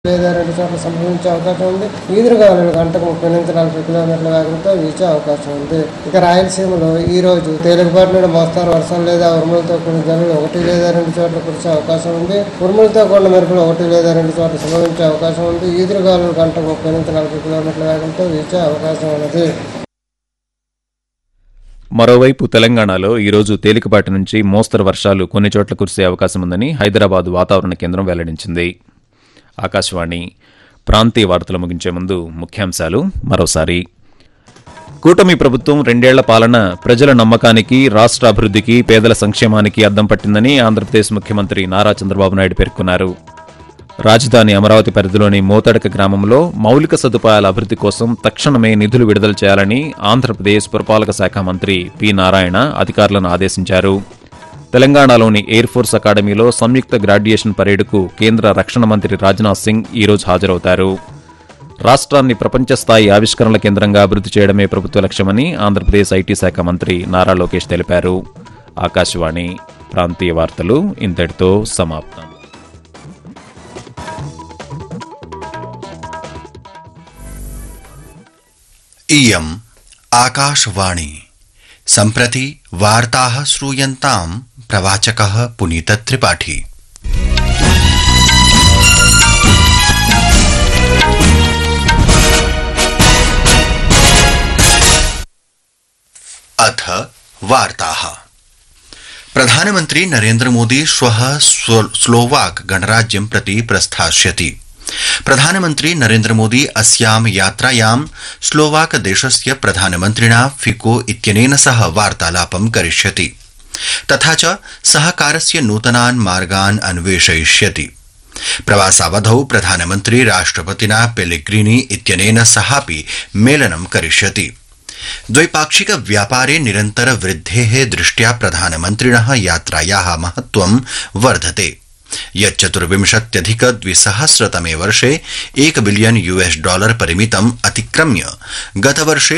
లేదా 2 చోట్ల సంభవించే అవకాశం ఉంది. ఈదురుగాలులు గంటకు 30 నుంచి 40 కిలోమీటర్ల వేగంతో వీచే అవకాశం ఉంది. ఇక రాయలసీమలో ఈ రోజు తేలికపాటి నుండి మోస్తారు వర్షాలు లేదా ఉరుములతో కూడిన జల్లులు 1 లేదా 2 చోట్ల కురిసే అవకాశం ఉంది. ఉరుములతో కూడిన మెరుపులు 1 లేదా 2 చోట్ల సంభవించే అవకాశం ఉంది. ఈదురుగాలులు గంటకు 30 నుంచి 40 కిలోమీటర్ల వేగంతో వీచే అవకాశం ఉన్నది. మరోవైపు తెలంగాణలో ఈరోజు తేలికపాటి నుంచి మోస్తరు వర్షాలు కొన్ని చోట్ల కురిసే అవకాశం ఉందని హైదరాబాద్ వాతావరణ కేంద్రం వెల్లడించింది. ఆకాశవాణి ప్రాంతీయ వార్తలు ముగించే ముందు ముఖ్యాంశాలు మరోసారి. కూటమి ప్రభుత్వం 2 ఏళ్ల పాలన ప్రజల నమ్మకానికి, రాష్ట్ర అభివృద్ధికి, పేదల సంక్షేమానికి అద్దం పట్టిందని ఆంధ్రప్రదేశ్ ముఖ్యమంత్రి నారా చంద్రబాబు నాయుడు పేర్కొన్నారు. రాజధాని అమరావతి పరిధిలోని మోతడక గ్రామంలో మౌలిక సదుపాయాల అభివృద్ధి కోసం తక్షణమే నిధులు విడుదల చేయాలని ఆంధ్రప్రదేశ్ పురపాలక శాఖ మంత్రి పి నారాయణ అధికారులను ఆదేశించారు. తెలంగాణలోని ఎయిర్ ఫోర్స్ అకాడమీలో సంయుక్త గ్రాడ్యుయేషన్ పరేడ్కు కేంద్ర రక్షణ మంత్రి రాజ్నాథ్ సింగ్ ఈరోజు హాజరవుతారు. రాష్ట్రాన్ని ప్రపంచ స్థాయి ఆవిష్కరణల కేంద్రంగా అభివృద్ధి చేయడమే ప్రభుత్వ లక్ష్యమని ఆంధ్రప్రదేశ్ ఐటీ శాఖ మంత్రి నారా లోకేష్ తెలిపారు. ఆకాశవాణి ప్రాంతీయ వార్తలు ఇంతటితో సమాప్తం. इयम् आकाशवाणी सम्प्रति वार्ताः श्रूयन्ताम् प्रवाचकः पुनीत त्रिपाठी। अथ वार्ताः। प्रधानमन्त्री नरेन्द्र मोदी श्वः स्लोवाक गणराज्यं प्रति प्रस्थास्यति। प्रधानमन्त्री नरेन्द्र मोदी अस्यां यात्रायां स्लोवाक देशस्य प्रधानमन्त्रिणा फिको इत्यनेन सह वार्तालापं करिष्यति तथा च सहकारस्य नूतनान् मार्गान् अन्वेषयिष्यति। प्रवासावधौ प्रधानमन्त्री राष्ट्रपतिना पेलेग्रिनी इत्यनेन सहापि मेलनं करिष्यति। द्वैपाक्षिक व्यापारे निरन्तर वृद्धेः दृष्ट्या प्रधानमन्त्रिणः यात्रायाः महत्त्वं वर्धते। यच्चतुर्विंशत्यधिक-द्विसहस्रतमे वर्षे $1 बिलियन परिमितम् अतिक्रम्य गतवर्षे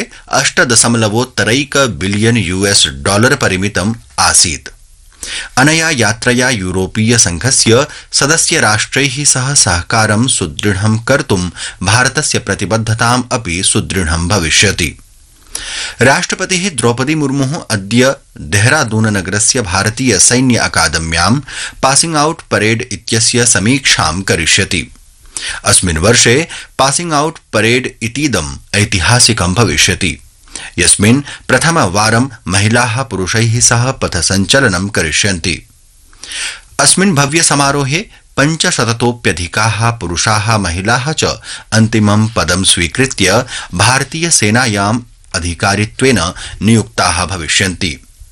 $8.1 बिलियन परिमितम् आसीत्। अनया यात्रया यूरोपीय संघस्य सदस्य राष्ट्रैः सह सहकारं सुदृढं कर्तुं भारतस्य प्रतिबद्धताम् अपि सुदृढं भविष्यति। राष्ट्रपतिः द्रौपदी मुर्मुः अद्य देहरादून नगरस्य भारतीय सैन्य अकादम्यां पासिंग आउट परेड इत्यस्य समीक्षां करिष्यति। अस्मिन् वर्षे पासिंग आउट परेड इतीदम् ऐतिहासिकं भविष्यति, यस्मिन् प्रथमवारं महिलाः पुरुषैः सह पथसञ्चलनं करिष्यन्ति। अस्मिन् भव्य समारोहे 500तोप्यधिकाः पुरुषाः महिलाः च अन्तिमं पदं स्वीकृत्य भारतीय सेनायाम् अधिकारित्वेन नियुक्ताः भविष्यन्ति।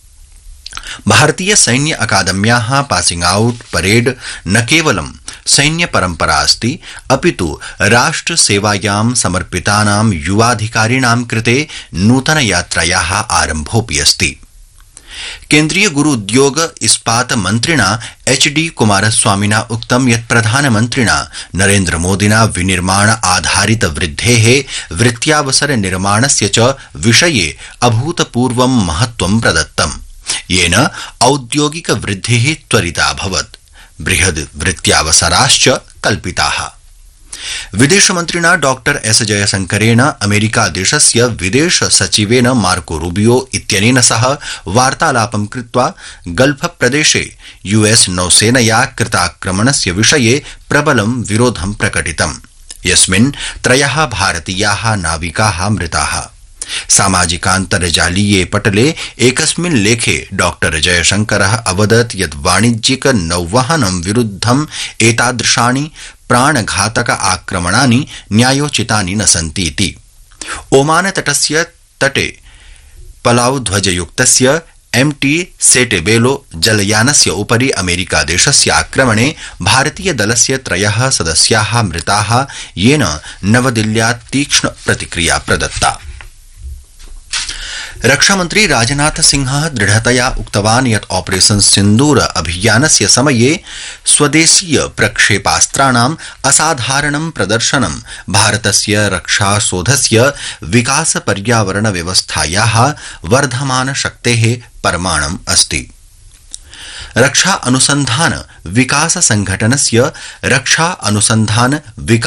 भारतीय सैन्य अकादम्याः पासिंग आउट परेड न केवलं सैन्य परम्परा अस्ति, अपितु राष्ट्र सेवायां समर्पितानां युवाधिकारिणां कृते नूतन यात्रायाः आरम्भोऽपि अस्ति। केन्द्रीय गुरु उद्योग इस्पात मन्त्रिणा HD कुमारस्वामिना उक्तं यत् प्रधानमन्त्रिणा नरेन्द्र मोदिना विनिर्माण आधारित वृद्धेः वृत्त्यावसर निर्माणस्य च विषये अभूतपूर्वं महत्त्वं प्रदत्तम्, येन औद्योगिक वृद्धिः त्वरिता अभवत्, बृहद् वृत्त्यावसराश्च कल्पिताः। विदेशमन्त्रिणा डॉक्टर S जयशंकरेण अमेरिका देशस्य विदेश सचिवेन मार्को रूबियो इत्यनेन सह वार्तालापं कृत्वा गल्फ प्रदेशे US नौसेनया कृताक्रमणस्य विषये प्रबलं विरोधं प्रकटितम्, यस्मिन् 3 भारतीयाः नाविकाः मृताः। सामाजिकान्तर्जालीये पटले एकस्मिन् लेखे डॉक्टर जयशंकरः अवदत् यत् वाणिज्यिक नौवहनं विरुद्धं एतादृशानि प्राणघातक आक्रमणानि न्यायोचितानि न सन्ति इति। ओमान तटस्य तटे पलाउ ध्वजयुक्तस्य MT सेटेबेलो जलयानस्य उपरि अमेरिका देशस्य आक्रमणे भारतीय दलस्य 3 सदस्याः मृताः, येन नवदिल्ल्यात् तीक्ष्ण प्रतिक्रिया प्रदत्ता। रक्षामन्त्री राजनाथ सिंहः दृढतया उक्तवान् यत् ऑपरेशन सिन्दूर अभियानस्य समये स्वदेशीय प्रक्षेपास्त्राणाम् असाधारणं प्रदर्शनं भारतस्य रक्षासौधस्य विकास पर्यावरण व्यवस्थायाः वर्धमान शक्तेः प्रमाणम् अस्ति। रक्षा अनुसंधान विकास संघटनस्य रक्षा अनुसंधान विकास